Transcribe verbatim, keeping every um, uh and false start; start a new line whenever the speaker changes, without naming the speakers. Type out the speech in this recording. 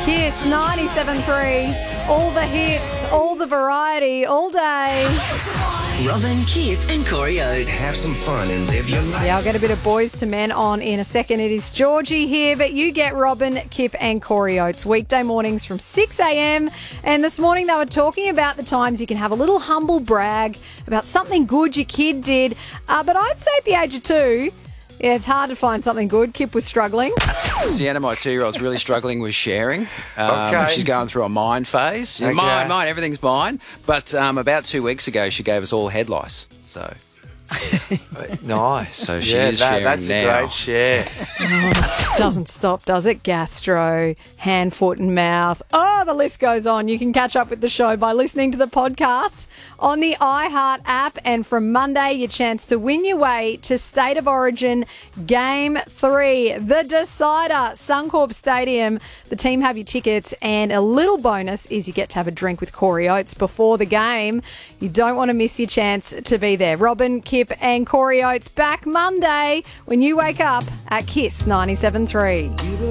Kiss ninety-seven three. All the hits, all the variety, all day.
Robin, Kip and Corey Oates.
Have some fun and live your life.
Yeah, I'll get a bit of Boys to Men on in a second. It is Georgie here, but you get Robin, Kip and Corey Oates weekday mornings from six a.m. And this morning they were talking about the times you can have a little humble brag about something good your kid did. Uh, but I'd say at the age of two, yeah, it's hard to find something good. Kip was struggling.
Sienna, my two-year-old's really struggling with sharing. Um,
Okay.
She's going through a mine phase.
Okay.
Mine, mine, everything's mine. But um, about two weeks ago, she gave us all head lice. So,
Nice.
So she
yeah,
is
that,
sharing
that's a
now.
great share.
Doesn't stop, does it? Gastro, hand, foot and mouth. Oh, the list goes on. You can catch up with the show by listening to the podcast on the iHeart app. And from Monday, your chance to win your way to State of Origin Game three. The decider, Suncorp Stadium. The team have your tickets, and a little bonus is you get to have a drink with Corey Oates before the game. You don't want to miss your chance to be there. Robin, Kip and Corey Oates back Monday when you wake up at Kiss ninety-seven three.